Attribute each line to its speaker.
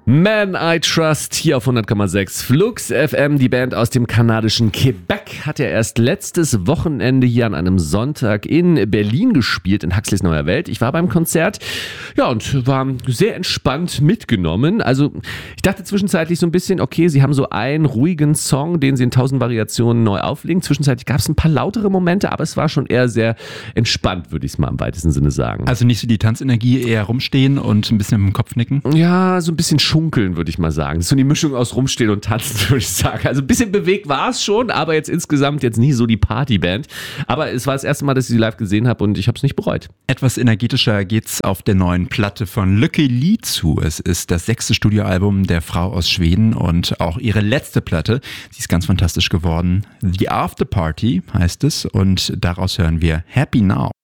Speaker 1: Man I Trust hier auf 100,6 Flux FM. Die Band aus dem kanadischen Quebec hat ja erst letztes Wochenende hier an einem Sonntag in Berlin gespielt, in Huxleys Neuer Welt. Ich war beim Konzert, ja, und war sehr entspannt mitgenommen. Also ich dachte zwischenzeitlich so ein bisschen, okay, sie haben so einen ruhigen Song, den sie in 1000 Variationen neu auflegen. Zwischenzeitlich gab es ein paar lautere Momente, aber es war schon eher sehr entspannt, würde ich es mal im weitesten Sinne sagen.
Speaker 2: Also nicht so die Tanzenergie, eher rumstehen und ein bisschen mit dem Kopf nicken?
Speaker 1: Ja, so ein bisschen schunkeln, würde ich mal sagen. So die Mischung aus rumstehen und tanzen, würde ich sagen. Also ein bisschen bewegt war es schon, aber jetzt insgesamt jetzt nie so die Partyband. Aber es war das erste Mal, dass ich sie live gesehen habe und ich habe es nicht bereut.
Speaker 2: Etwas energetischer geht's auf der neuen Platte von Lykke Li zu. Es ist das 6. Studioalbum der Frau aus Schweden und auch ihre letzte Platte. Sie ist ganz fantastisch geworden. The After Party heißt es und daraus hören wir Happy Now.